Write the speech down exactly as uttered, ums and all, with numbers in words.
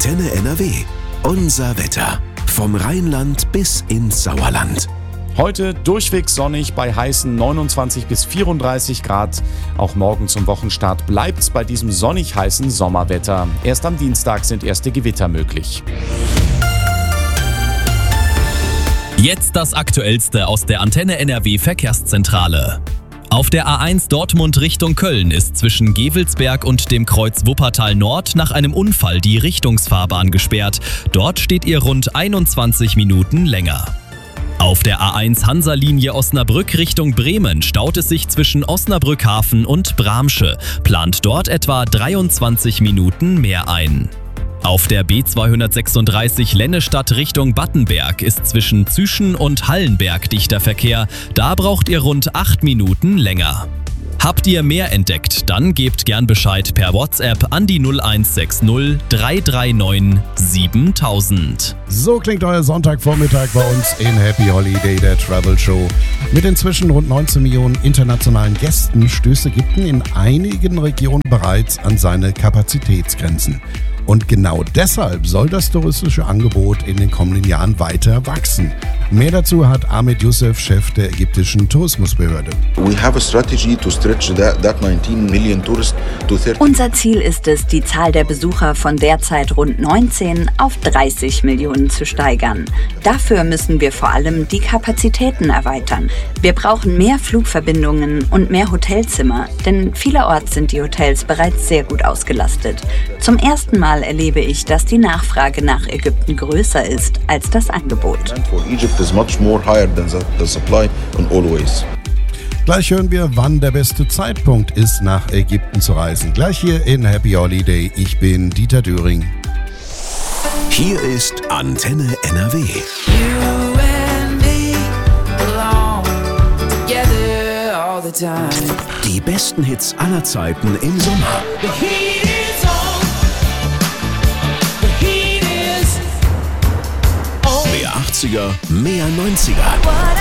Antenne N R W. Unser Wetter. Vom Rheinland bis ins Sauerland. Heute durchweg sonnig bei heißen neunundzwanzig bis vierunddreißig Grad. Auch morgen zum Wochenstart bleibt's bei diesem sonnig heißen Sommerwetter. Erst am Dienstag sind erste Gewitter möglich. Jetzt das Aktuellste aus der Antenne N R W Verkehrszentrale. Auf der A eins Dortmund Richtung Köln ist zwischen Gevelsberg und dem Kreuz Wuppertal Nord nach einem Unfall die Richtungsfahrbahn gesperrt. Dort steht ihr rund einundzwanzig Minuten länger. Auf der A eins Hansa-Linie Osnabrück Richtung Bremen staut es sich zwischen Osnabrück Hafen und Bramsche, plant dort etwa dreiundzwanzig Minuten mehr ein. Auf der B zweihundertsechsunddreißig Lennestadt Richtung Battenberg ist zwischen Züschen und Hallenberg dichter Verkehr, da braucht ihr rund acht Minuten länger. Habt ihr mehr entdeckt, dann gebt gern Bescheid per WhatsApp an die null eins sechs null drei drei neun siebentausend. So klingt euer Sonntagvormittag bei uns in Happy Holiday, der Travel Show. Mit inzwischen rund neunzehn Millionen internationalen Gästen stößt Ägypten in einigen Regionen bereits an seine Kapazitätsgrenzen. Und genau deshalb soll das touristische Angebot in den kommenden Jahren weiter wachsen. Mehr dazu hat Ahmed Youssef, Chef der ägyptischen Tourismusbehörde. We have a strategy to stretch that, that nineteen million tourists to thirty. Unser Ziel ist es, die Zahl der Besucher von derzeit rund neunzehn auf dreißig Millionen zu steigern. Dafür müssen wir vor allem die Kapazitäten erweitern. Wir brauchen mehr Flugverbindungen und mehr Hotelzimmer, denn vielerorts sind die Hotels bereits sehr gut ausgelastet. Zum ersten Mal erlebe ich, dass die Nachfrage nach Ägypten größer ist als das Angebot. Gleich hören wir, wann der beste Zeitpunkt ist, nach Ägypten zu reisen. Gleich hier in Happy Holiday. Ich bin Dieter Döring. Hier ist Antenne N R W. You and me belong together all the time. Die besten Hits aller Zeiten im Sommer. The heat is on. The heat is on. Mehr achtziger, mehr neunziger. What